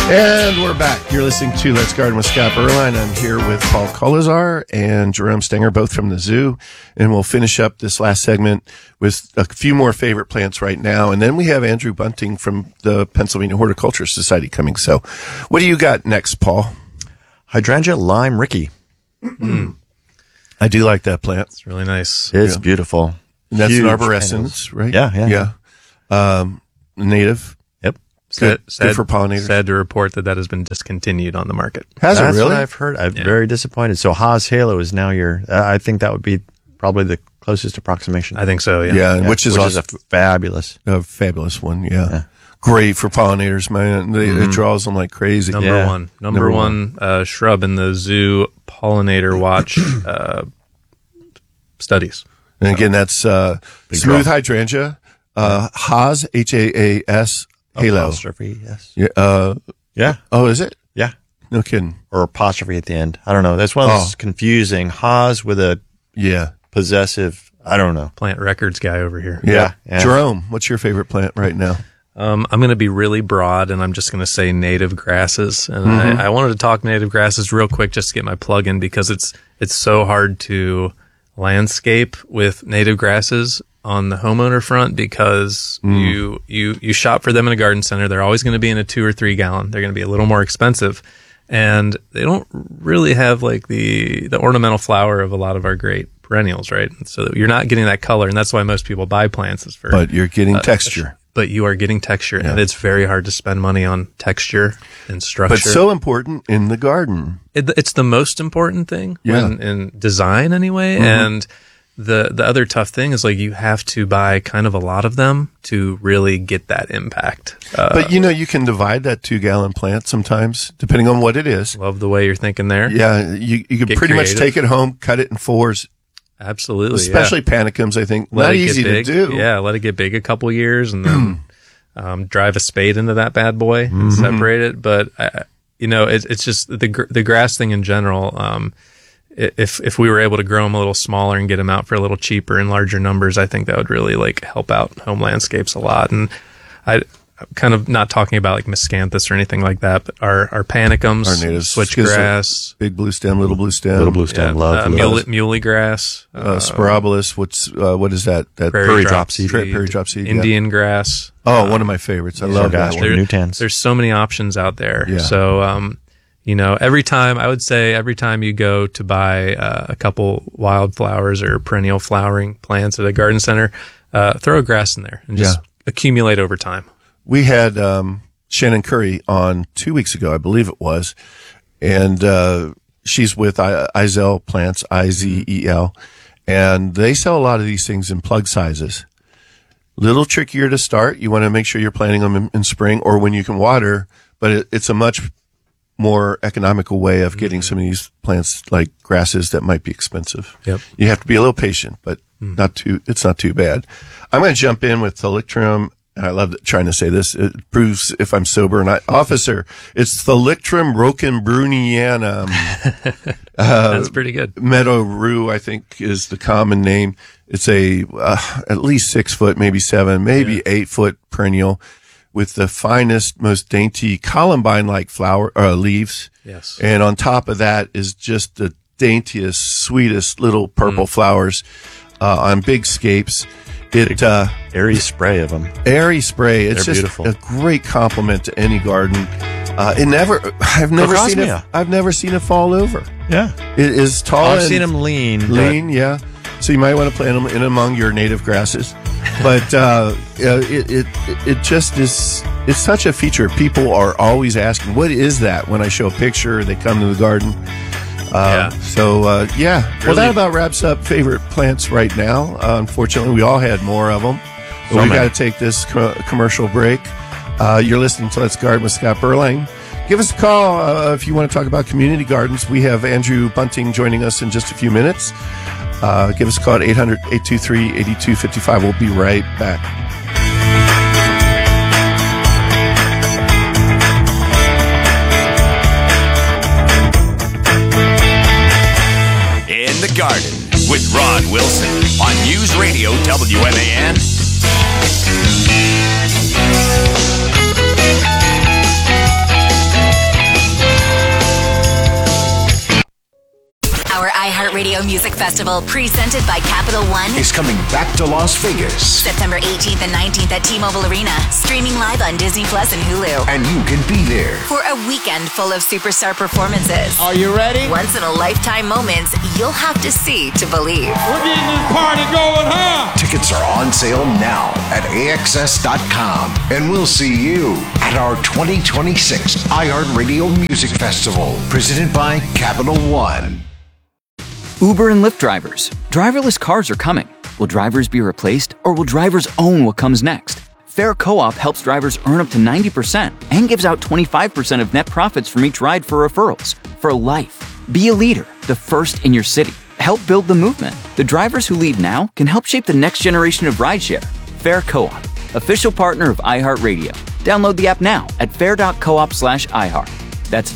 And we're back. You're listening to Let's Garden with Scott Berline. I'm here with Paul Kolazar and Jerome Stenger, both from the zoo. And we'll finish up this last segment with a few more favorite plants right now. And then we have Andrew Bunting from the Pennsylvania Horticulture Society coming. So what do you got next, Paul? Hydrangea Lime Ricky. I do like that plant. It's really nice. It's beautiful. And that's Huge an arborescence, right? Yeah. Native. Yep. Good for pollinators. Sad to report that has been discontinued on the market. Has That's it really? what I've heard. I'm very disappointed. So Haas Halo is now I think that would be probably the closest approximation. I think so, yeah. Yeah, which is also a fabulous. a fabulous one. Yeah. Great for pollinators, man. It draws them like crazy. Number one shrub in the zoo pollinator watch studies. And again, that's smooth hydrangea, Haas, Haas, Halo. Apostrophe, yes. Yeah. Yeah. Oh, is it? Yeah. No kidding. Or apostrophe at the end. I don't know. That's one of those confusing. Haas with a possessive, I don't know. Plant records guy over here. Yeah. Jerome, what's your favorite plant right now? I'm going to be really broad, and I'm just going to say native grasses. And I wanted to talk native grasses real quick just to get my plug in because it's so hard to landscape with native grasses on the homeowner front because you shop for them in a garden center. They're always going to be in a 2 or 3 gallon. They're going to be a little more expensive, and they don't really have like the ornamental flower of a lot of our great perennials, right? So you're not getting that color, and that's why most people buy plants is for. But you're getting texture. But you are getting texture, and it's very hard to spend money on texture and structure. But so important in the garden. It's the most important thing in design anyway. And the other tough thing is like you have to buy kind of a lot of them to really get that impact. But you can divide that 2 gallon plant sometimes, depending on what it is. Love the way you're thinking there. Yeah, you can pretty much take it home, cut it in 4s. Absolutely. Especially panicums, I think. Not easy to do. Yeah, let it get big a couple years and then drive a spade into that bad boy and separate it. But, it's just the grass thing in general. If we were able to grow them a little smaller and get them out for a little cheaper in larger numbers, I think that would really like help out home landscapes a lot. And I'm kind of not talking about like miscanthus or anything like that, but our panicums, our native switchgrass, big blue stem, little blue stem, love muley grass, spirabolus. What is that? That prairie drop seed, prairie drop seed, Indian grass. Oh, one of my favorites. I love that one. Newtans. There's so many options out there. Yeah. So, every time you go to buy a couple wildflowers or perennial flowering plants at a garden center, throw a grass in there and just accumulate over time. We had Shannon Curry on 2 weeks ago, I believe it was, and she's with Izel Plants, IZEL, and they sell a lot of these things in plug sizes. Little trickier to start. You want to make sure you're planting them in spring or when you can water, but it's a much more economical way of getting some of these plants like grasses that might be expensive. Yep. You have to be a little patient, but it's not too bad. I'm going to jump in with Thalictrum. And I love trying to say this. It proves if I'm sober or not. Officer, it's Thalictrum roquembrunianum. That's pretty good. Meadow rue, I think, is the common name. It's a at least 6 foot, maybe 7, maybe 8 foot perennial with the finest, most dainty columbine-like flower leaves. Yes. And on top of that is just the daintiest, sweetest little purple flowers on big scapes. Airy spray of them. Airy spray. It's They're just beautiful. a great compliment to any garden. I've never seen it fall over. Yeah. It is tall. I've seen them lean. Yeah. So you might want to plant them in among your native grasses. But it just is. It's such a feature. People are always asking, "What is that?" When I show a picture, they come to the garden. Well, that about wraps up favorite plants right now. Unfortunately, we all had more of them. But we got to take this commercial break. You're listening to Let's Garden with Scott Berline. Give us a call if you want to talk about community gardens. We have Andrew Bunting joining us in just a few minutes. Give us a call at 800-823-8255. We'll be right back. In the Garden with Ron Wilson on News Radio WMAN. Radio Music Festival, presented by Capital One, is coming back to Las Vegas. September 18th and 19th at T-Mobile Arena, streaming live on Disney Plus and Hulu. And you can be there for a weekend full of superstar performances. Are you ready? Once-in-a-lifetime moments you'll have to see to believe. We're getting this party going, huh? Tickets are on sale now at AXS.com. And we'll see you at our 2026 iHeartRadio Music Festival, presented by Capital One. Uber and Lyft drivers. Driverless cars are coming. Will drivers be replaced, or will drivers own what comes next? Fair Co-op helps drivers earn up to 90% and gives out 25% of net profits from each ride for referrals. For life. Be a leader, the first in your city. Help build the movement. The drivers who lead now can help shape the next generation of rideshare. Fair Co-op, official partner of iHeartRadio. Download the app now at fair.coop/iHeart. That's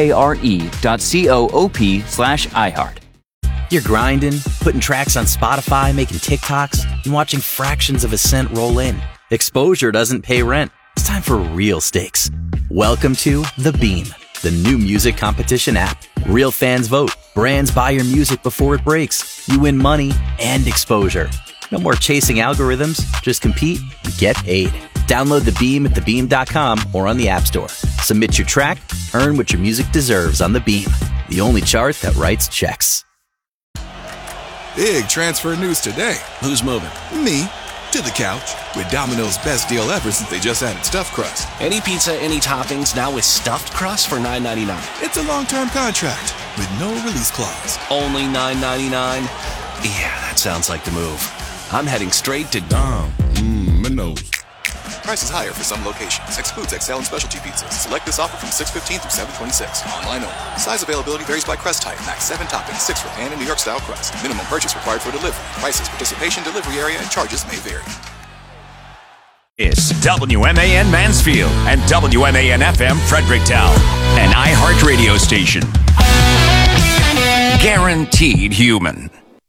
FARE.coop/iHeart. You're grinding, putting tracks on Spotify, making TikToks, and watching fractions of a cent roll in. Exposure doesn't pay rent. It's time for real stakes. Welcome to The Beam, the new music competition app. Real fans vote. Brands buy your music before it breaks. You win money and exposure. No more chasing algorithms. Just compete and get paid. Download The Beam at thebeam.com or on the App Store. Submit your track, earn what your music deserves on The Beam, the only chart that writes checks. Big transfer news today. Who's moving? Me. To the couch. With Domino's best deal ever since they just added stuffed crust. Any pizza, any toppings, now with stuffed crust for $9.99. It's a long-term contract with no release clause. Only $9.99? Yeah, that sounds like the move. I'm heading straight to Domino's. Prices higher for some locations. Excludes XL and specialty pizzas. Select this offer from 6/15 through 7/26. Online only. Size availability varies by crust type. Max 7 toppings, 6 for pan and New York style crust. Minimum purchase required for delivery. Prices, participation, delivery area, and charges may vary. It's WMAN Mansfield and WMAN FM Fredericktown, an iHeart radio station. Guaranteed human.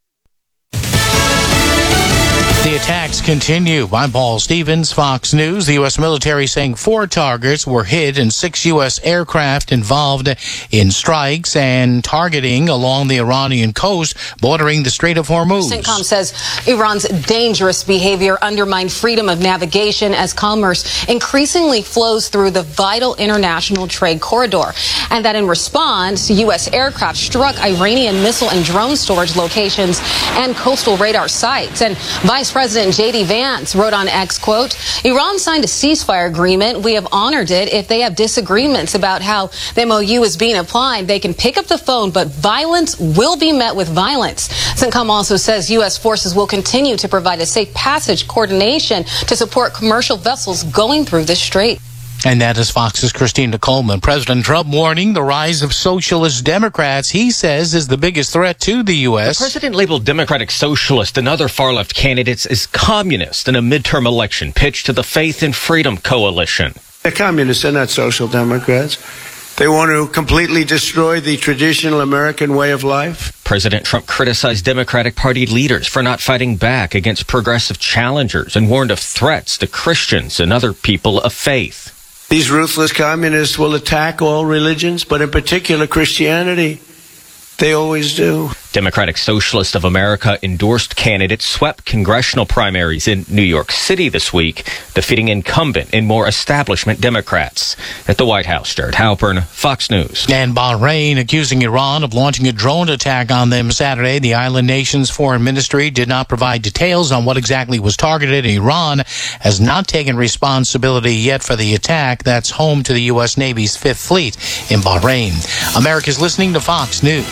The attacks continue. I'm Paul Stevens, Fox News. The U.S. military saying 4 targets were hit and 6 U.S. aircraft involved in strikes and targeting along the Iranian coast bordering the Strait of Hormuz. CENTCOM says Iran's dangerous behavior undermined freedom of navigation as commerce increasingly flows through the vital international trade corridor. And that in response, U.S. aircraft struck Iranian missile and drone storage locations and coastal radar sites. And Vice President J.D. Vance wrote on X, quote, Iran signed a ceasefire agreement. We have honored it. If they have disagreements about how the MOU is being applied, they can pick up the phone, but violence will be met with violence. CENTCOM also says U.S. forces will continue to provide a safe passage coordination to support commercial vessels going through the strait. And that is Fox's Christina Coleman. President Trump warning the rise of socialist Democrats, he says, is the biggest threat to the U.S. The president labeled Democratic Socialist and other far-left candidates as communist in a midterm election pitch to the Faith and Freedom Coalition. They're communists. They're not social democrats. They want to completely destroy the traditional American way of life. President Trump criticized Democratic Party leaders for not fighting back against progressive challengers and warned of threats to Christians and other people of faith. These ruthless communists will attack all religions, but in particular Christianity. They always do. Democratic Socialist of America endorsed candidates swept congressional primaries in New York City this week, defeating incumbent and more establishment Democrats. At the White House, Jared Halpern, Fox News. And Bahrain accusing Iran of launching a drone attack on them Saturday. The island nation's foreign ministry did not provide details on what exactly was targeted. Iran has not taken responsibility yet for the attack. That's home to the U.S. Navy's 5th Fleet in Bahrain. America's listening to Fox News.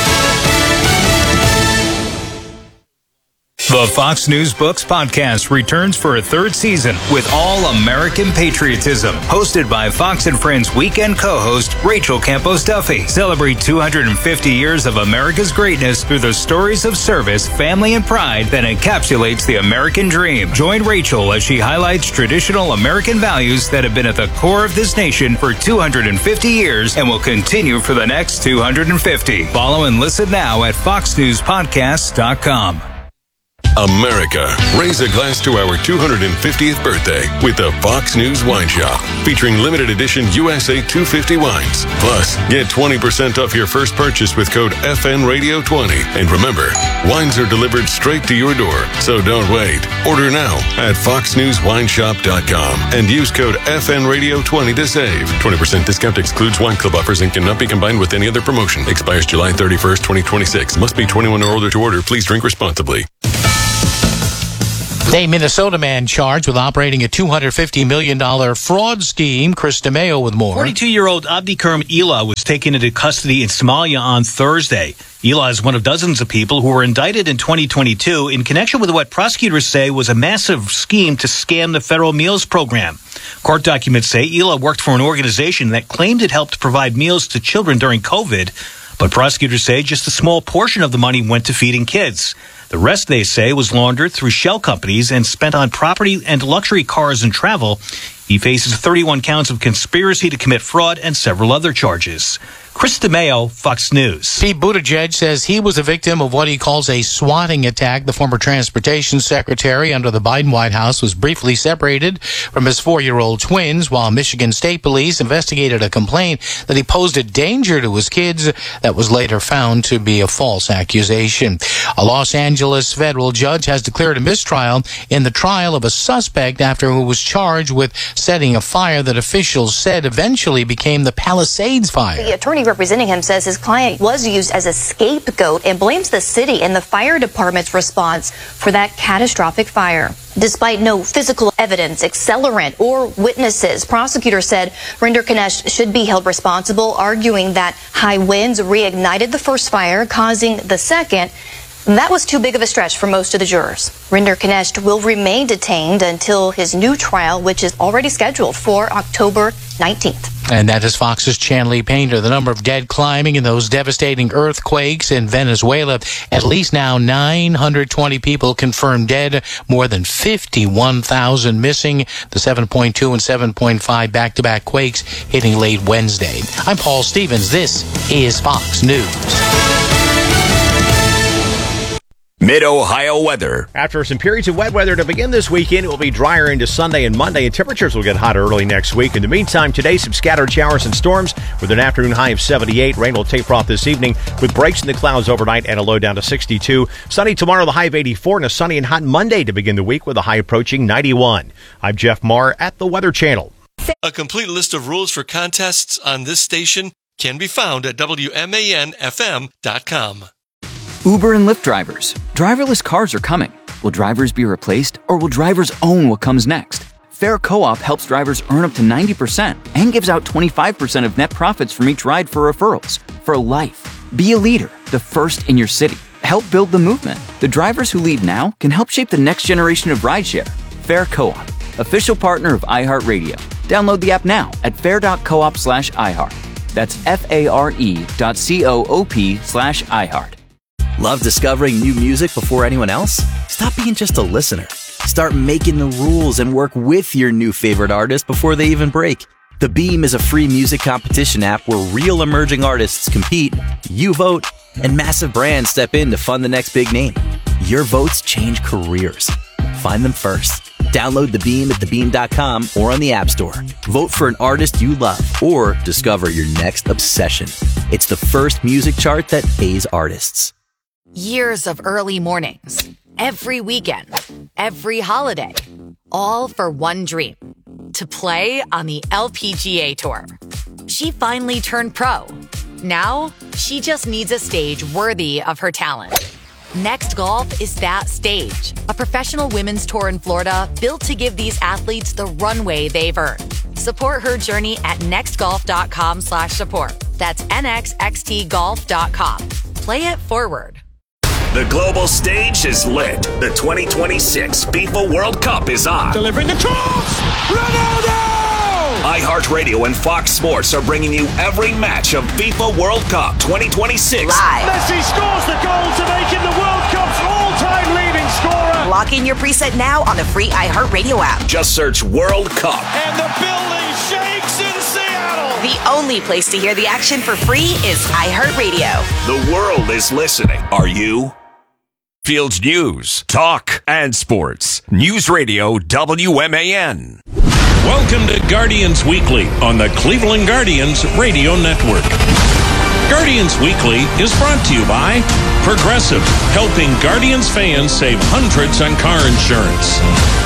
The Fox News Books podcast returns for a 3rd season with All American Patriotism, hosted by Fox and Friends weekend co-host Rachel Campos Duffy. Celebrate 250 years of America's greatness through the stories of service, family, and pride that encapsulates the American dream. Join Rachel as she highlights traditional American values that have been at the core of this nation for 250 years and will continue for the next 250. Follow and listen now at foxnewspodcasts.com. America. Raise a glass to our 250th birthday with the Fox News Wine Shop, featuring limited edition USA 250 wines. Plus, get 20% off your first purchase with code FNRadio20. And remember, wines are delivered straight to your door, so don't wait. Order now at foxnewswineshop.com and use code FNRadio20 to save. 20% discount excludes wine club offers and cannot be combined with any other promotion. Expires July 31st, 2026. Must be 21 or older to order. Please drink responsibly. A Minnesota man charged with operating a $250 million fraud scheme. Chris DeMeo with more. 42-year-old Abdikerm Ela was taken into custody in Somalia on Thursday. Ela is one of dozens of people who were indicted in 2022 in connection with what prosecutors say was a massive scheme to scam the federal meals program. Court documents say Ela worked for an organization that claimed it helped provide meals to children during COVID, but prosecutors say just a small portion of the money went to feeding kids. The rest, they say, was laundered through shell companies and spent on property and luxury cars and travel. He faces 31 counts of conspiracy to commit fraud and several other charges. Chris DeMeo, Fox News. Pete Buttigieg says he was a victim of what he calls a swatting attack. The former transportation secretary under the Biden White House was briefly separated from his 4-year-old twins while Michigan State Police investigated a complaint that he posed a danger to his kids that was later found to be a false accusation. A Los Angeles federal judge has declared a mistrial in the trial of a suspect after who was charged with setting a fire that officials said eventually became the Palisades fire. The attorney representing him says his client was used as a scapegoat and blames the city and the fire department's response for that catastrophic fire. Despite no physical evidence, accelerant, or witnesses, prosecutors said Rinderknecht should be held responsible, arguing that high winds reignited the first fire, causing the second. That was too big of a stretch for most of the jurors. Rinderknecht will remain detained until his new trial, which is already scheduled for October 19th. And that is Fox's Chanley Painter. The number of dead climbing in those devastating earthquakes in Venezuela. At least now 920 people confirmed dead, more than 51,000 missing. The 7.2 and 7.5 back-to-back quakes hitting late Wednesday. I'm Paul Stevens. This is Fox News. Mid-Ohio weather. After some periods of wet weather to begin this weekend, it will be drier into Sunday and Monday, and temperatures will get hotter early next week. In the meantime, today, some scattered showers and storms with an afternoon high of 78. Rain will taper off this evening with breaks in the clouds overnight and a low down to 62. Sunny tomorrow, the high of 84, and a sunny and hot Monday to begin the week with a high approaching 91. I'm Jeff Marr at the Weather Channel. A complete list of rules for contests on this station can be found at WMANFM.com. Uber and Lyft drivers. Driverless cars are coming. Will drivers be replaced, or will drivers own what comes next? Fair Co-op helps drivers earn up to 90% and gives out 25% of net profits from each ride for referrals. For life. Be a leader, the first in your city. Help build the movement. The drivers who lead now can help shape the next generation of rideshare. Fair Co-op, official partner of iHeartRadio. Download the app now at fair.coop/iHeart. That's FARE.coop/iHeart. Love discovering new music before anyone else? Stop being just a listener. Start making the rules and work with your new favorite artist before they even break. The Beam is a free music competition app where real emerging artists compete, you vote, and massive brands step in to fund the next big name. Your votes change careers. Find them first. Download The Beam at thebeam.com or on the App Store. Vote for an artist you love or discover your next obsession. It's the first music chart that pays artists. Years of early mornings, every weekend, every holiday, all for one dream, to play on the LPGA Tour. She finally turned pro. Now, she just needs a stage worthy of her talent. Next Golf is that stage, a professional women's tour in Florida built to give these athletes the runway they've earned. Support her journey at nextgolf.com/support. That's nxxtgolf.com. Play it forward. The global stage is lit. The 2026 FIFA World Cup is on. Delivering the cross! Ronaldo! iHeartRadio and Fox Sports are bringing you every match of FIFA World Cup 2026. Live. Messi scores the goal to make him the World Cup's all-time leading scorer. Lock in your preset now on the free iHeartRadio app. Just search World Cup. And the building shakes in Seattle. The only place to hear the action for free is iHeartRadio. The world is listening. Are you? Fields News, talk, and sports. News Radio WMAN. Welcome to Guardians Weekly on the Cleveland Guardians Radio Network. Guardians Weekly is brought to you by Progressive, helping Guardians fans save hundreds on car insurance.